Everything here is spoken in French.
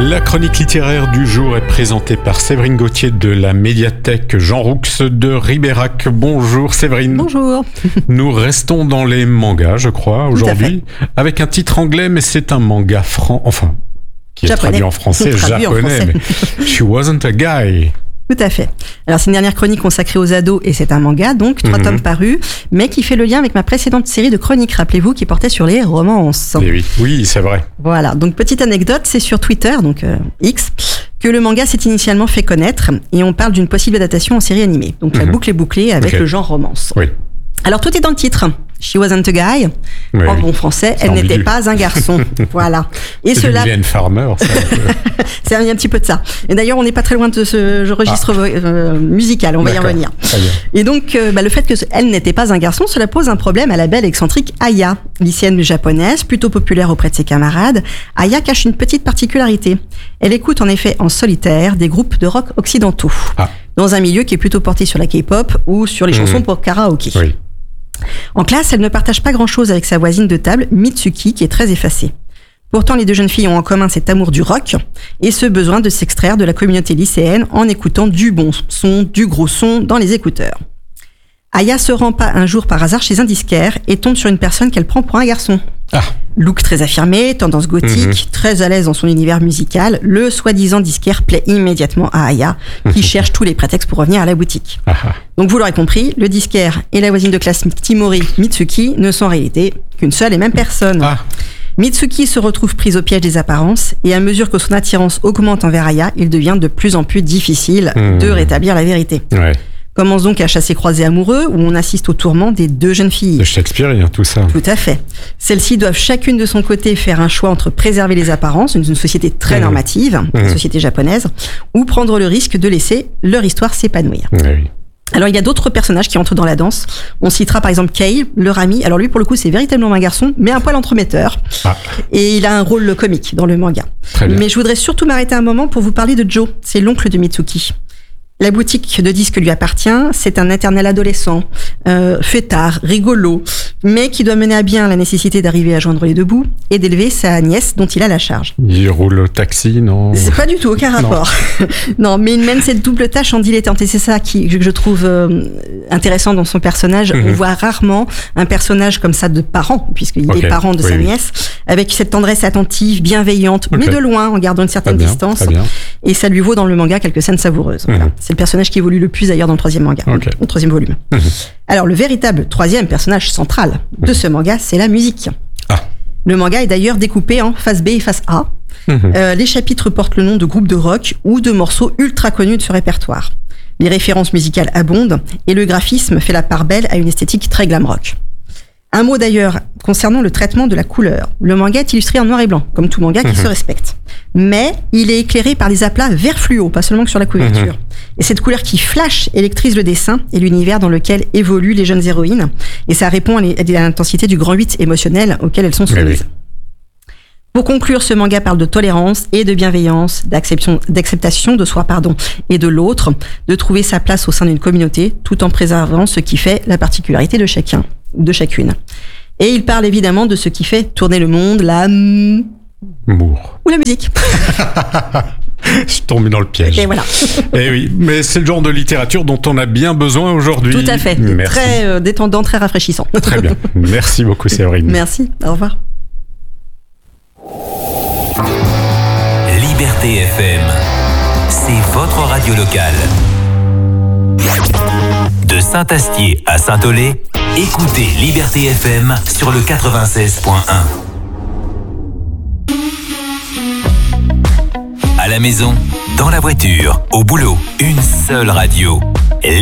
La chronique littéraire du jour est présentée par Séverine Gauthier de la médiathèque Jean Roux de Ribérac. Bonjour Séverine. Bonjour. Nous restons dans les mangas, je crois, aujourd'hui, avec un titre anglais, mais c'est un manga qui est traduit en français, japonais. Mais She Wasn't a Guy. Tout à fait. Alors, c'est une dernière chronique consacrée aux ados et c'est un manga, donc 3 tomes parus, mais qui fait le lien avec ma précédente série de chroniques, rappelez-vous, qui portait sur les romances. Et oui, c'est vrai. Voilà. Donc, petite anecdote, c'est sur Twitter, donc X, que le manga s'est initialement fait connaître et on parle d'une possible adaptation en série animée. Donc, la boucle est bouclée avec le genre romance. Oui. Alors, tout est dans le titre. She wasn't a guy. Oui, en bon français, elle n'était pas un garçon. Voilà. Et c'est cela. Mylène Farmer, ça. C'est un petit peu de ça. Et d'ailleurs, on n'est pas très loin de ce registre musical. On va y revenir. Et donc, le fait qu'elle n'était pas un garçon, cela pose un problème à la belle excentrique Aya, lycéenne japonaise, plutôt populaire auprès de ses camarades. Aya cache une petite particularité. Elle écoute en effet en solitaire des groupes de rock occidentaux, dans un milieu qui est plutôt porté sur la K-pop ou sur les chansons pour karaoké. Oui. En classe, elle ne partage pas grand-chose avec sa voisine de table, Mitsuki, qui est très effacée. Pourtant, les deux jeunes filles ont en commun cet amour du rock et ce besoin de s'extraire de la communauté lycéenne en écoutant du bon son, du gros son dans les écouteurs. Aya se rend pas un jour par hasard chez un disquaire et tombe sur une personne qu'elle prend pour un garçon. Look très affirmé, tendance gothique, très à l'aise dans son univers musical, le soi-disant disquaire plaît immédiatement à Aya, qui cherche tous les prétextes pour revenir à la boutique. Donc vous l'aurez compris, le disquaire et la voisine de classe Timori Mitsuki ne sont en réalité qu'une seule et même personne. Mitsuki se retrouve prise au piège des apparences et à mesure que son attirance augmente envers Aya, il devient de plus en plus difficile de rétablir la vérité. Commence donc un chassé-croisé amoureux où on assiste au tourment des deux jeunes filles. De Shakespeare, tout ça. Tout à fait. Celles-ci doivent chacune de son côté faire un choix entre préserver les apparences, une société très normative, une société japonaise, ou prendre le risque de laisser leur histoire s'épanouir. Alors, il y a d'autres personnages qui entrent dans la danse. On citera par exemple Kei, leur ami. Alors lui, pour le coup, c'est véritablement un garçon, mais un poil entremetteur. Et il a un rôle comique dans le manga. Mais je voudrais surtout m'arrêter un moment pour vous parler de Joe. C'est l'oncle de Mitsuki. La boutique de disques lui appartient, c'est un éternel adolescent, fêtard, rigolo, mais qui doit mener à bien la nécessité d'arriver à joindre les deux bouts et d'élever sa nièce dont il a la charge. Il roule au taxi, non ? C'est pas du tout, aucun rapport. Non, mais il mène cette double tâche en dilettante et c'est ça que je trouve intéressant dans son personnage. On voit rarement un personnage comme ça de parent, puisqu'il est parent de sa nièce, avec cette tendresse attentive, bienveillante, mais de loin, en gardant une certaine distance. Et ça lui vaut dans le manga quelques scènes savoureuses. Voilà. C'est le personnage qui évolue le plus d'ailleurs dans le 3e manga, au 3e volume. Alors le véritable 3e personnage central de ce manga, c'est la musique. Le manga est d'ailleurs découpé en face B et face A. Les chapitres portent le nom de groupes de rock ou de morceaux ultra connus de ce répertoire. Les références musicales abondent et le graphisme fait la part belle à une esthétique très glam rock. Un mot d'ailleurs concernant le traitement de la couleur. Le manga est illustré en noir et blanc, comme tout manga qui se respecte. Mais il est éclairé par des aplats vert fluo, pas seulement que sur la couverture. Et cette couleur qui flash électrise le dessin et l'univers dans lequel évoluent les jeunes héroïnes. Et ça répond à l'intensité du grand 8 émotionnel auquel elles sont soumises. Pour conclure, ce manga parle de tolérance et de bienveillance, d'acceptation de soi, et de l'autre, de trouver sa place au sein d'une communauté, tout en préservant ce qui fait la particularité de chacun ou de chacune. Et il parle évidemment de ce qui fait tourner le monde, l'amour ou la musique. Je suis tombé dans le piège. Et voilà. Et oui, mais c'est le genre de littérature dont on a bien besoin aujourd'hui. Tout à fait. Merci. Très détendant, très rafraîchissant. Très bien. Merci beaucoup, Séverine. Merci. Au revoir. Liberté FM, c'est votre radio locale. De Saint-Astier à Saint-Olé, écoutez Liberté FM sur le 96.1. À la maison, dans la voiture, au boulot, une seule radio.